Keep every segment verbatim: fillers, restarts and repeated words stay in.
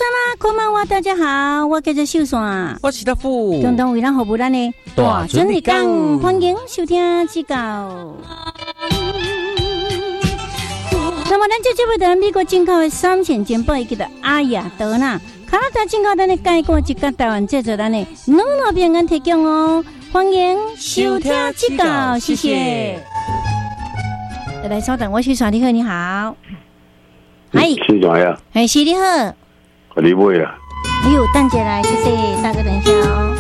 啦，こんばんは，大家好，我叫做秀山， 我是大富， 共同为咱服务咱的大准日讲，欢迎收听指教。那么咱这节目在美国进口的三线金宝以及的阿雅德纳，卡拉达进口咱的介绍一个台湾制作咱的两路平安提供哦，欢迎收听指教，谢谢。来稍等，我秀山你好，你好。嗨， 是怎样？ 哎，是你好。 你妹啊！ 哎呦，等下来，谢谢大哥，等一下哦。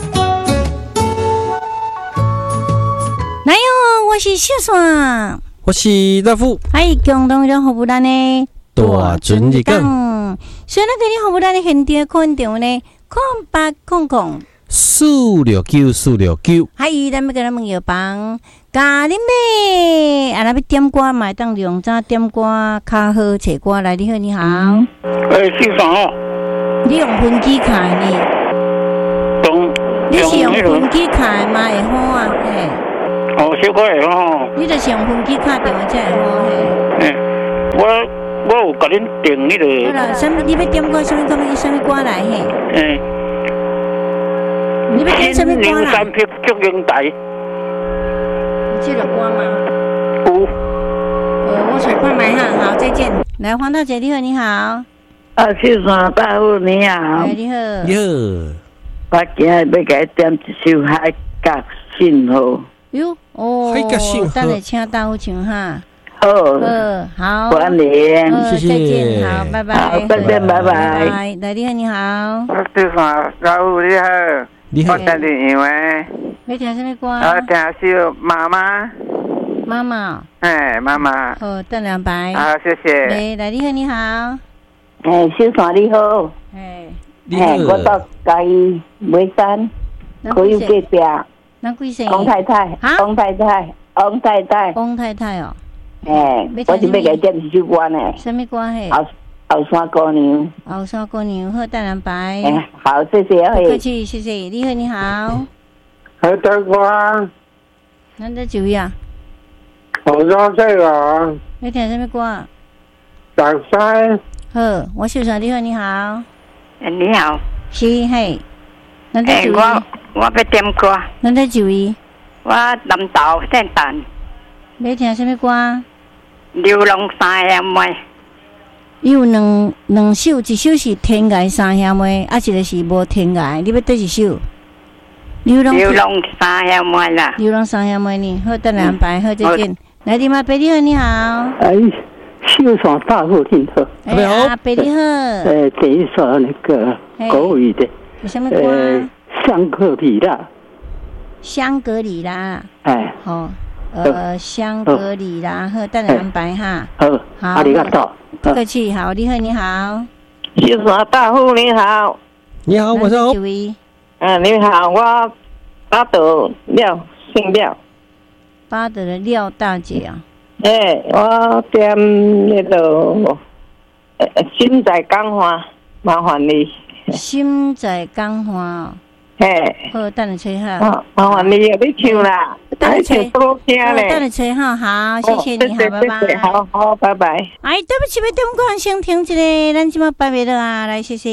来哟，我是秀山， 我是大富， 嗨，共同让服务咱的大准日讲。 所以咱给你服务咱的现场空场呢，空八空空四六九四六九。 嗨，咱们给咱们药房。咖喱妹，啊，那边点歌嘛，当用早点歌，较好找歌来。你好，你好。 哎，是啥哦？ 你用分机卡呢？ 懂。 你是用分机卡嘛？会好啊，嘿。 哦，小可会好。 你就是用分机卡电话才会好嘿。 嗯，我我有甲恁订迄个。 好啦，什么？你要点歌？什么歌？什么歌来嘿？ 嗯。 你要点什么歌来？ 三匹祝英台。 这个歌吗？ 有。 呃，我手快买哈，好，再见。来，黄大姐，你好，你好。 啊，秀山大夫你好。 哎，你好。 你好。 我今日要给你点一首《海角信号》。 哟，哦， 海角信号。 等下请大夫唱哈。 好。 呃，好。 欢迎。 谢谢。 再见，好，拜拜。 好，再见，拜拜。 来，你好，你好。 秀山大夫你好。 你好。 我等你因为。 你听什么歌？ 我听是妈妈。 妈妈。 哎，妈妈。 好，等两排。 好，谢谢。 来，来，你好，你好。 哎，秀山你好。 哎。 你好。 我到嘉义梅山，可以隔壁。 那几岁？ 王太太。王太太。王太太。 王太太哦。 哎，我是要给点一首歌呢。 什么歌嘿？ 后后山姑娘。 后山姑娘，好，等两排。 哎，好，谢谢。 不客气，谢谢。你好，你好。 好的歌。 咱在就呀。 好多岁了。 你听什么歌？ 大山。 好，我秀山，你好，你好。 你好。 是嘿。咱在就。 我我要点歌。 咱在就伊。 我南投圣诞。 你听什么歌？ 流浪三兄妹。 有两两首，一首是天涯三兄妹，啊，一个是无天涯。你要对一首？流浪流浪三兄妹啦。 流浪三兄妹呢？好，等两排，好，再见。来，你妈伯你好，你好。 哎，秀山大户你好。 哎，阿伯你好。 呃，等一首那个国语的。 什么歌？ 呃，香格里拉。 香格里拉。 哎。 好。呃，香格里拉，好，等两排哈。 好。好。阿里嘎多。 不客气，好，你好，你好。 秀山大户你好。 你好，晚上好。 嗯，你好，我巴德廖姓廖。 巴德的廖大姐啊。 哎、欸，我点那个呃心在港花，麻烦你。 心在港花哦。 嘿。 好，等你吹哈。 好，麻烦你，你唱啦。 等你吹。 多听嘞。 等你吹哈，好，谢谢你，好，拜拜。 好好，拜拜。 哎，对不起，要点歌先停一下，咱即马拜拜了啊，来，谢谢。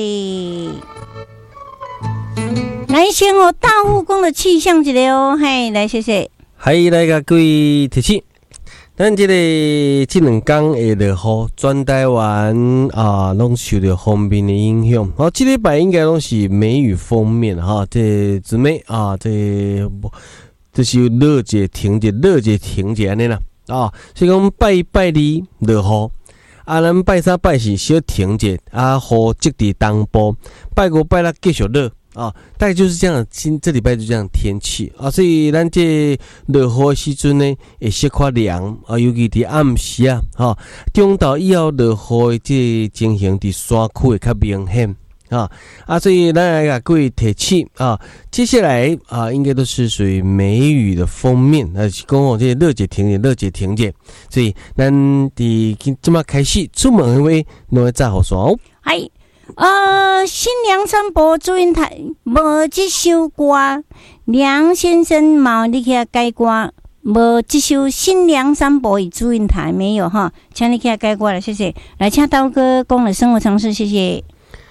来先哦，大护宫的气象一个哦，嘿，来谢谢。 嗨，来个各位提醒，咱这个这两天的落雨，全台湾啊，拢受到风面的影响。好，这礼拜应该拢是梅雨锋面哈，这姊妹啊，这这是热节停节，热节停节安尼啦啊，所以讲拜拜二落雨。啊，咱拜三拜四小停节，啊，雨积伫东部，拜五拜六继续热。啊，大概就是这样，今这礼拜就这样天气啊，所以咱这落雨的时阵呢，会小可凉啊，尤其伫暗时啊，哈，中昼以后落雨的这情形伫山区会较明显啊啊，所以咱来甲各位提醒啊，接下来啊，应该都是属于梅雨的封面，啊，是讲哦，这热节停节，热节停节，所以咱伫今即马开始出门的话，拢要早好伞哦。 嗨。呃，新梁山伯祝英台无这首歌，梁先生冇你去改歌，无这首新梁山伯与祝英台没有哈，请你去改歌了，谢谢。来，请刀哥讲了生活常识，谢谢。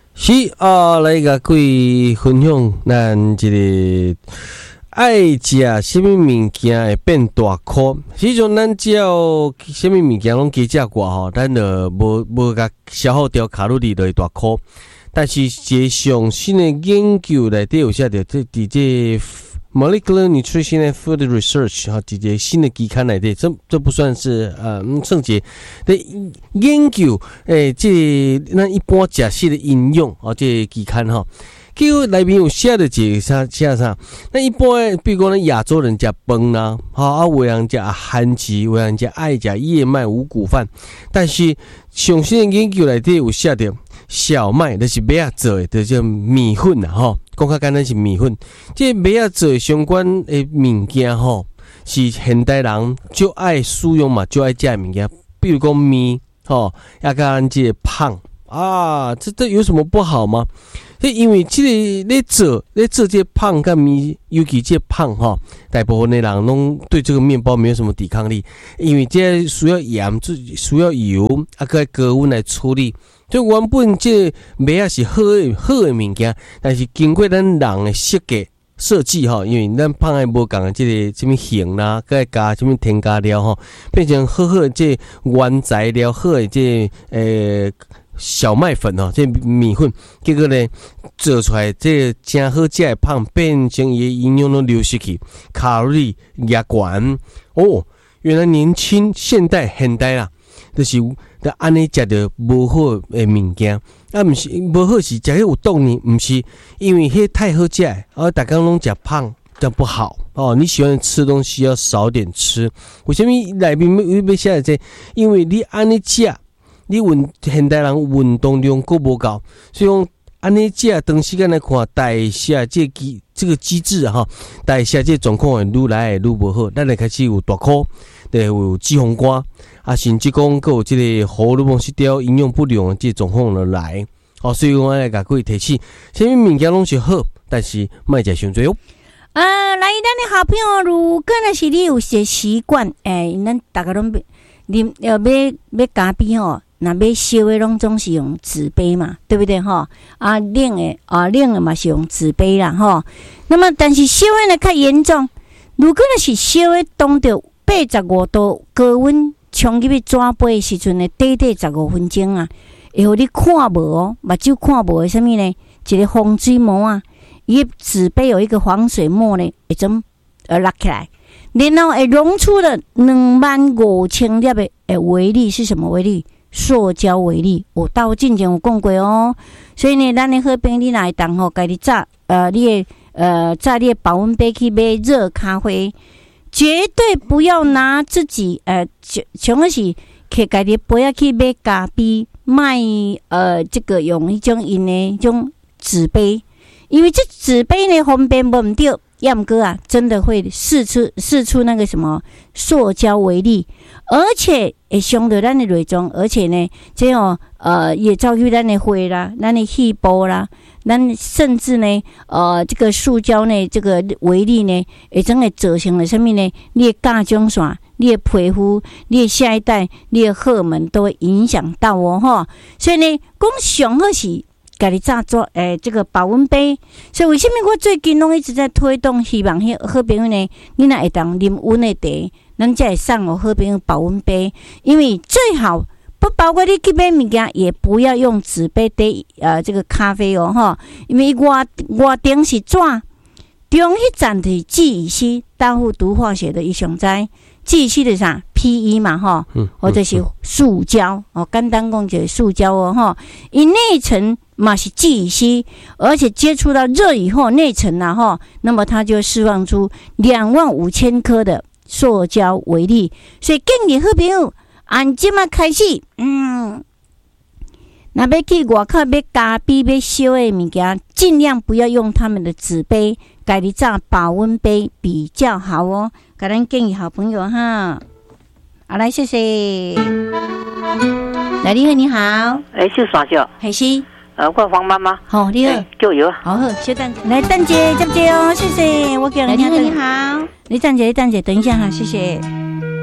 是啊，来甲各位分享咱这个爱食什么物件会变大颗。实际上，咱只要什么物件拢加食过吼，咱就无无甲消耗掉卡路里就会大颗。但是一个上新的研究内底有写着，这伫这 Molecular Nutrition and Food Research 哈，伫这新的期刊内底，这这不算是呃圣洁的研究，诶，这咱一般食食的应用啊，这期刊哈。结果内面有写的一个啥写啥，那一般比如讲咱亚洲人食饭啦，哈啊，有人食番薯，有人食爱食燕麦五谷饭，但是上新的研究内底有写着。小麦就是麦仔做的，就叫米粉啦吼。讲较简单是米粉，这麦仔做相关的物件吼，是现代人就爱使用嘛，就爱食的物件。比如讲面吼，也甲咱这个胖啊，这这有什么不好吗？因为这个咧做咧做这个胖跟面，尤其这个胖吼，大部分的人拢对这个面包没有什么抵抗力，因为这需要盐，需要油，啊，佮高温来处理。就原本这麦仔是好的好的物件，但是经过咱人的设计设计吼，因为咱放在无共的这个什么形啦，佮加什么添加料吼，变成好好的这原材料好的这呃小麦粉吼，这米粉，结果呢做出来这真好食的胖，变成伊的营养都流失去，卡路里也高哦。原来年轻现代现代啦，就是得安尼食着无好的物件，啊，毋是无好是食迄有动力，毋是因为迄太好食，啊，大家拢食胖，这样不好哦。你喜欢吃东西要少点吃，为什么内面要写这？因为你安尼食，你运现代人运动量够无够，所以讲安尼食长时间来看代谢这机这个机制哈，代谢这状况会愈来愈无好，咱来开始有大颗，对，有脂肪肝。啊，甚至讲还有这个荷尔蒙失调、营养不良的这状况就来，哦，所以我来甲各位提醒，什么物件拢是好，但是莫食伤多哦。 呃，来，咱的好朋友，如果若是你有些习惯，诶、欸，咱大家拢啉要买买咖啡吼，那买烧的拢总是用纸杯嘛，对不对吼？啊，冷的啊，冷的嘛是用纸杯啦吼。那么，但是烧的呢较严重，如果若是烧的当着八十五度高温。冲入去转杯的时阵呢，短短十五分钟啊，会互你看无哦，目睭看无的什么呢？一个防水膜啊，伊纸杯有一个防水膜呢，会怎呃拉起来，然后会溶出了两万五千粒的诶微粒是什么微粒？塑胶微粒。我到之前有讲过哦，所以呢，咱的好朋友你若会当吼，家己炸呃，你的呃炸你的保温杯去买热咖啡。绝对不要拿自己呃，像个是摕家己杯仔去买咖啡，卖呃这个用迄种因的迄种纸杯，因为这纸杯呢方便无毋对，要毋过啊，真的会释出释出那个什么塑胶微粒，而且会伤到咱的内脏，而且呢，这哦呃也造去咱的血啦，咱的细胞啦。咱甚至呢，呃，这个塑胶呢，这个微粒呢，会整个造成了什么呢？你的甲状腺、你的皮肤、你的下一代、你的荷尔蒙都会影响到哦，哈。所以呢，讲上好是家己炸做诶，这个保温杯。所以为什么我最近拢一直在推动，希望迄好朋友呢，你若会当啉温的茶，咱才会送我好朋友保温杯，因为最好。不包括你去买物件，也不要用纸杯兑呃这个咖啡哦哈，因为外外顶是纸，中迄站是记忆烯，大户毒化学的一种在记忆烯的啥 P E 嘛哈，或者是塑胶哦，简单讲就是塑胶哦哈，因内层嘛是记忆烯，而且接触到热以后内层啊哈，那么它就释放出两万五千颗的塑胶微粒，所以建议好朋友。按即马开始，嗯，若要去外口买咖啡、买烧的物件，尽量不要用他们的纸杯，家己炸保温杯比较好哦。甲咱建议好朋友哈，好来，谢谢。来，你好，你好， 哎，是啥叫？ 还是？ 呃，我黄妈妈。 好，你好， 就有。 好好，小蛋姐，来，蛋姐接接哦，谢谢。我叫你好，你好，你蛋姐，蛋姐，等一下哈，谢谢。